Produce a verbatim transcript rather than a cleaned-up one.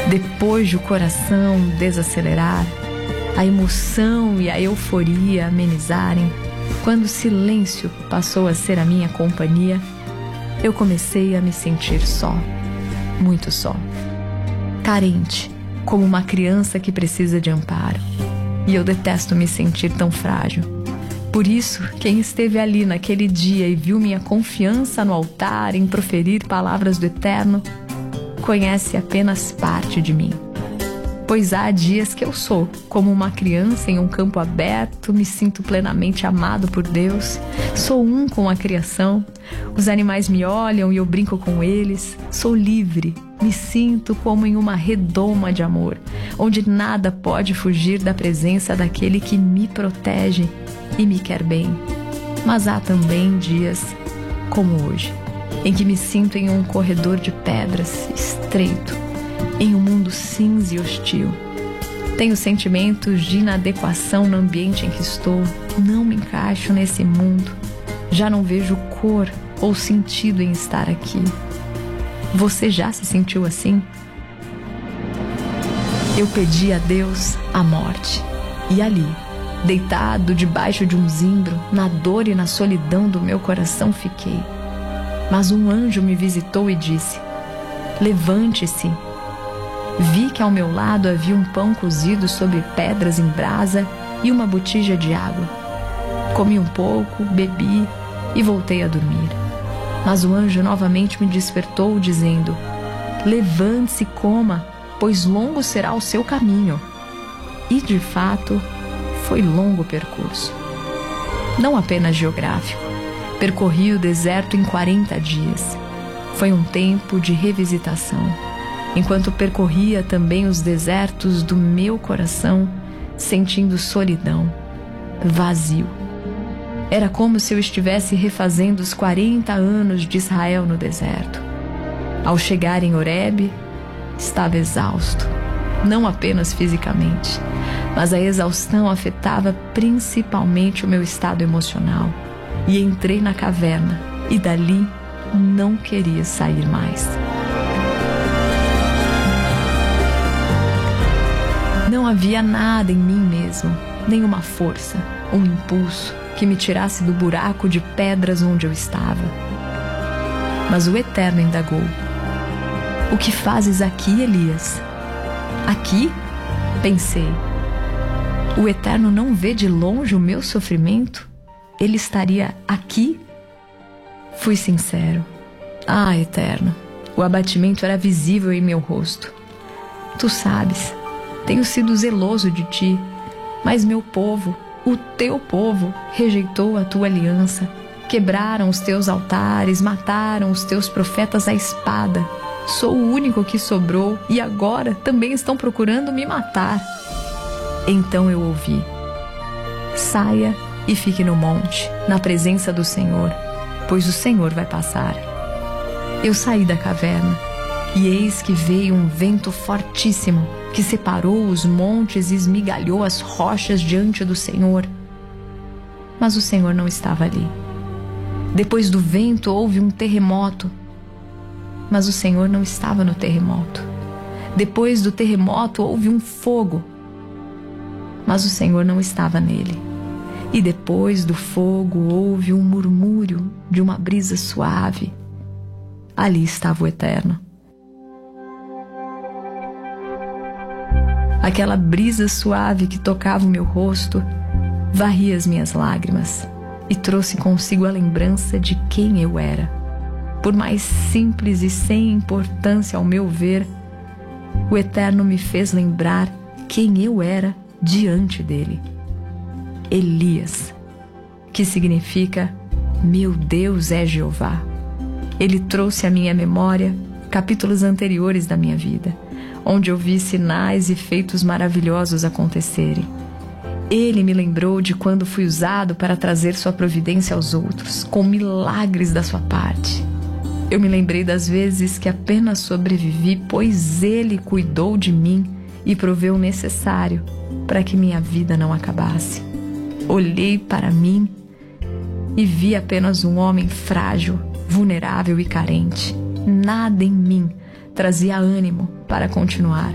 Depois de o coração desacelerar, a emoção e a euforia amenizarem, quando o silêncio passou a ser a minha companhia, eu comecei a me sentir só, muito só, carente, como uma criança que precisa de amparo. E eu detesto me sentir tão frágil. Por isso, quem esteve ali naquele dia e viu minha confiança no altar em proferir palavras do Eterno, conhece apenas parte de mim. Pois há dias que eu sou como uma criança em um campo aberto, me sinto plenamente amado por Deus, sou um com a criação, os animais me olham e eu brinco com eles, sou livre, me sinto como em uma redoma de amor, onde nada pode fugir da presença daquele que me protege e me quer bem. Mas há também dias, como hoje, em que me sinto em um corredor de pedras estreito, em um mundo cinza e hostil. Tenho sentimentos de inadequação no ambiente em que estou. Não me encaixo nesse mundo. Já não vejo cor ou sentido em estar aqui. Você já se sentiu assim? Eu pedi a Deus a morte. E ali, deitado debaixo de um zimbro, na dor e na solidão do meu coração fiquei. Mas um anjo me visitou e disse: levante-se. Vi que ao meu lado havia um pão cozido sobre pedras em brasa e uma botija de água. Comi um pouco, bebi e voltei a dormir. Mas o anjo novamente me despertou, dizendo: levante-se e coma, pois longo será o seu caminho. E de fato, foi longo o percurso. Não apenas geográfico. Percorri o deserto em quarenta dias. Foi um tempo de revisitação. Enquanto percorria também os desertos do meu coração, sentindo solidão, vazio. Era como se eu estivesse refazendo os quarenta anos de Israel no deserto. Ao chegar em Horebe, estava exausto, não apenas fisicamente, mas a exaustão afetava principalmente o meu estado emocional. E entrei na caverna, e dali não queria sair mais. Não havia nada em mim mesmo, nenhuma força, um impulso que me tirasse do buraco de pedras onde eu estava. Mas o Eterno indagou: o que fazes aqui, Elias? Aqui? Pensei. O Eterno não vê de longe o meu sofrimento? Ele estaria aqui? Fui sincero. Ah, Eterno, o abatimento era visível em meu rosto. Tu sabes, tenho sido zeloso de ti, mas meu povo, o teu povo, rejeitou a tua aliança. Quebraram os teus altares, mataram os teus profetas à espada. Sou o único que sobrou e agora também estão procurando me matar. Então eu ouvi: saia e fique no monte, na presença do Senhor, pois o Senhor vai passar. Eu saí da caverna, e eis que veio um vento fortíssimo, que separou os montes e esmigalhou as rochas diante do Senhor. Mas o Senhor não estava ali. Depois do vento houve um terremoto, mas o Senhor não estava no terremoto. Depois do terremoto houve um fogo, mas o Senhor não estava nele. E depois do fogo houve um murmúrio de uma brisa suave. Ali estava o Eterno. Aquela brisa suave que tocava o meu rosto varria as minhas lágrimas e trouxe consigo a lembrança de quem eu era. Por mais simples e sem importância ao meu ver, o Eterno me fez lembrar quem eu era diante dele. Elias, que significa meu Deus é Jeová. Ele trouxe à minha memória capítulos anteriores da minha vida, onde eu vi sinais e feitos maravilhosos acontecerem. Ele me lembrou de quando fui usado para trazer sua providência aos outros, com milagres da sua parte. Eu me lembrei das vezes que apenas sobrevivi, pois Ele cuidou de mim e proveu o necessário para que minha vida não acabasse. Olhei para mim e vi apenas um homem frágil, vulnerável e carente. Nada em mim trazia ânimo para continuar.